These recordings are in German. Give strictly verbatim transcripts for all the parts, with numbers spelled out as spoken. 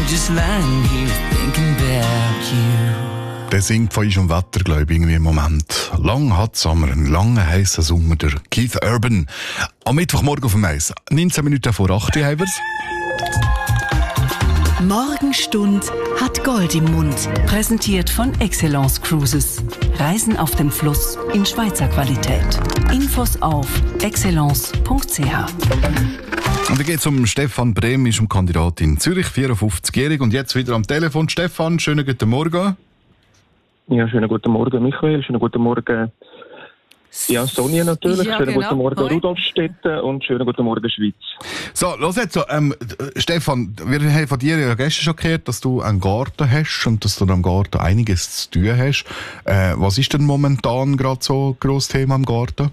just lying here thinking about you. Der singt von unserem Wetter, glaube ich, irgendwie im Moment. Lang hat Sommer, ein langer, heißer Sommer, der Keith Urban. Am Mittwochmorgen auf dem Eis. neunzehn Minuten vor acht haben wir's. Morgenstund hat Gold im Mund. Präsentiert von Excellence Cruises. Reisen auf dem Fluss in Schweizer Qualität. Infos auf excellence punkt c h. Und dann geht es um Stefan Brehm, ist um Kandidat in Zürich, vierundfünfzigjährig. Und jetzt wieder am Telefon. Stefan, schönen guten Morgen. Ja, schönen guten Morgen, Michael. Schönen guten Morgen, ja, Sonja natürlich. Ja, schönen genau. guten Morgen, Hoi. Rudolfstetten. Und schönen guten Morgen, Schweiz. So, los jetzt so. Ähm, Stefan, wir haben von dir ja gestern schon gehört, dass du einen Garten hast und dass du am Garten einiges zu tun hast. Äh, was ist denn momentan gerade so ein grosses Thema im Garten?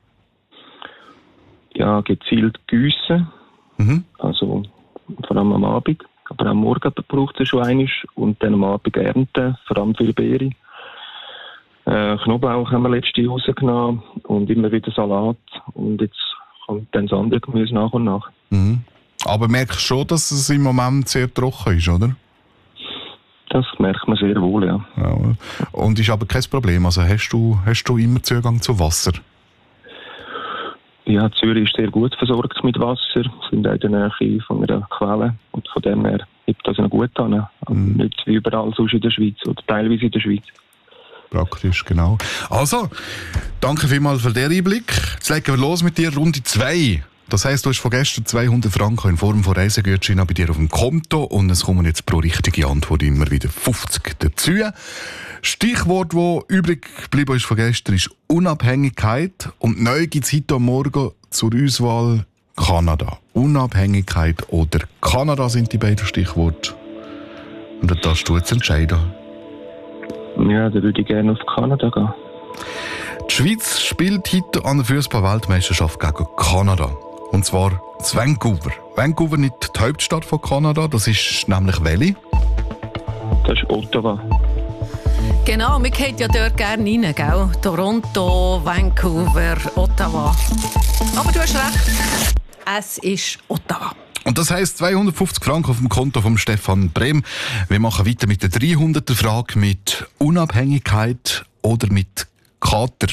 Ja, gezielt gießen. Mhm. Also vor allem am Abend. Aber am Morgen braucht es schon einiges. Und dann am Abend ernten, vor allem für Beere. Äh, Knoblauch haben wir letzte rausgenommen und immer wieder Salat. Und jetzt kommt dann das andere Gemüse nach und nach. Mhm. Aber merkst du schon, dass es im Moment sehr trocken ist, oder? Das merkt man sehr wohl, ja. Ja. Und ist aber kein Problem. Also hast du, hast du immer Zugang zu Wasser? Ja, Zürich ist sehr gut versorgt mit Wasser. Wir sind in der Nähe von einer Quelle. Und von dem her gibt das noch gut an. Mhm. Nicht wie überall sonst in der Schweiz oder teilweise in der Schweiz. Praktisch, genau. Also, danke vielmals für den Einblick. Jetzt legen wir los mit dir, Runde zwei. Das heisst, du hast von gestern zweihundert Franken in Form von Reisegutscheinen bei dir auf dem Konto und es kommen jetzt pro richtige Antwort immer wieder fünfzig dazu. Stichwort, das übrig geblieben ist von gestern, ist Unabhängigkeit. Und neu gibt es heute am Morgen zur Auswahl Kanada. Unabhängigkeit oder Kanada sind die beiden Stichworte. Und da darfst du jetzt entscheiden. Ja, da würde ich gerne auf Kanada gehen. Die Schweiz spielt heute an der Fußball-Weltmeisterschaft gegen Kanada. Und zwar in Vancouver. Vancouver nicht die Hauptstadt von Kanada, das ist nämlich welche? Das ist Ottawa. Genau, wir gehen ja dort gerne rein, gell? Toronto, Vancouver, Ottawa. Aber du hast recht, es ist Ottawa. Und das heisst zweihundertfünfzig Franken auf dem Konto von Stefan Brehm. Wir machen weiter mit der dreihunderter Frage mit Unabhängigkeit oder mit Kater.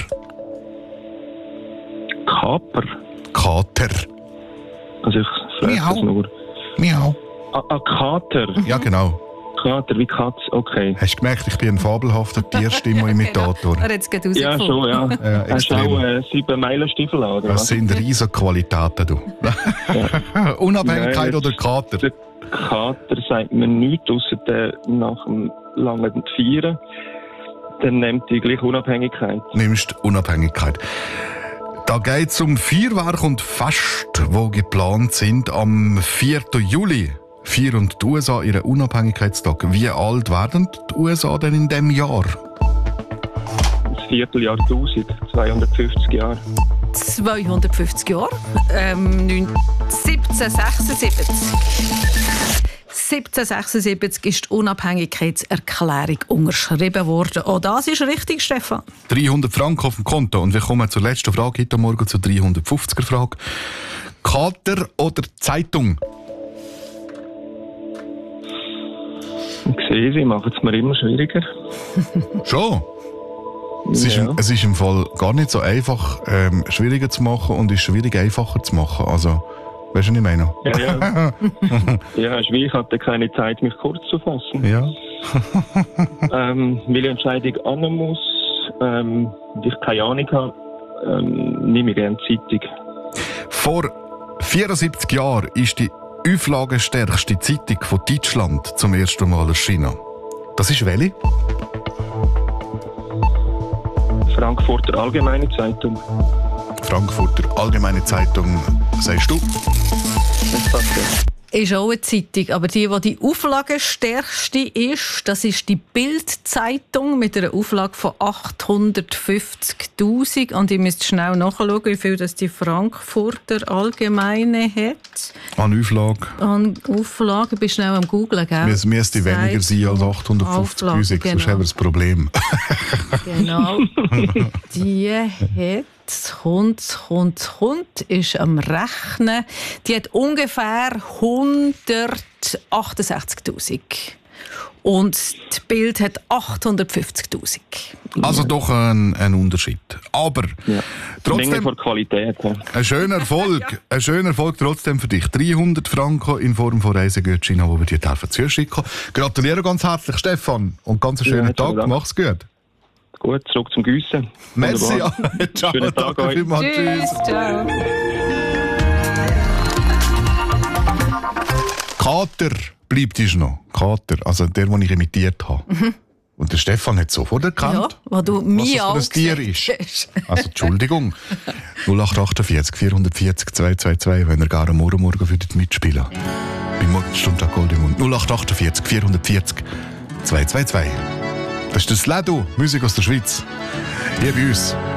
Kaper? Kater. Also ich frage Miau. das nur. Miau. Ah, ah, Kater. Ja, genau. Kater, wie Katz, okay. Hast du gemerkt, ich bin ein fabelhafter Tierstimme-Imitator. Er hat es gerade Ja, rausgefunden. schon, ja. Ja, Hast du extrem. auch äh, sieben Meilen Stiefel an, oder Das was? sind riesige Qualitäten, du. Unabhängigkeit Nein, oder Kater? Der Kater sagt mir nichts, ausser der nach dem langen Feiern. Dann nimmt die gleich Unabhängigkeit. Nimmst Unabhängigkeit. Da geht es um Feuerwerk und Fest, die geplant sind am vierten Juli. Feiern die U S A ihren Unabhängigkeitstag. Wie alt werden die U S A denn in diesem Jahr? Das Vierteljahrtausend, zweihundertfünfzig Jahre. zweihundertfünfzig Jahre. Ähm, siebzehnhundertsechsundsiebzig. siebzehnhundertsechsundsiebzig ist die Unabhängigkeitserklärung unterschrieben worden. Auch das ist richtig, Stefan. dreihundert Franken auf dem Konto. Und wir kommen zur letzten Frage heute Morgen, zur dreihundertfünfziger Frage. Kater oder Zeitung? Ich sehe, sie machen es mir immer schwieriger. Schon? Es ist, Ja. im, es ist im Fall gar nicht so einfach, ähm, schwieriger zu machen und ist schwierig einfacher zu machen. Also, weißt du, was ich meine? Ja, ja. Ja, schwierig, ich hatte keine Zeit, mich kurz zu fassen. Ja. Ähm, weil die Entscheidung an muss, ähm, und ich keine Ahnung habe, ähm, nehme ich gerne Zeitung. Vor vierundsiebzig Jahren ist die auflagenstärkste Zeitung von Deutschland zum ersten Mal erschienen. Das ist welche? Frankfurter Allgemeine Zeitung. Frankfurter Allgemeine Zeitung, sagst du? Das passt ja. Ist auch eine Zeitung, aber die, die die auflagenstärkste ist, das ist die Bild-Zeitung mit einer Auflage von achthundertfünfzigtausend. Und ich müsste schnell nachschauen, wie viel das die Frankfurter Allgemeine hat. An Auflage. An Auflage, ich bin schnell am Googlen, gell? Es müsste weniger sein als achthundertfünfzigtausend, Auflage, sonst haben wir ein Problem. Genau. Die hat es kommt, es kommt, es kommt, ist am Rechnen. Die hat ungefähr hundertachtundsechzigtausend. Und das Bild hat achthundertfünfzigtausend. Also doch ein, ein Unterschied. Aber Ja. Menge trotzdem von Qualität. Ja. ein schöner Erfolg. Ein schöner Erfolg trotzdem für dich. dreihundert Franken in Form von Reisegutschein, die wir dir helfen zu schicken. Gratuliere ganz herzlich, Stefan. Und ganz einen schönen Ja, Tag. Dank. Mach's gut. Gut, zurück zum Giessen. Merci. Ja. Ciao. Schönen Tag Danke euch. vielmals. Tschüss, ciao. Kater bleibt es noch. Kater, also der, den ich imitiert habe. Mhm. Und der Stefan hat sofort erkannt, Ja, wo du was mir das für ein Tier angesagt ist. Also Entschuldigung. null acht achtundvierzig vierhundertvierzig zweihundertzweiundzwanzig, wenn ihr gerne morgen morgen würdet mitspielen. Bei Morgenstunde Gold im Mund. null acht achtundvierzig vierhundertvierzig zweihundertzweiundzwanzig. Das ist das Ledu, Musik aus der Schweiz. Hier bei uns.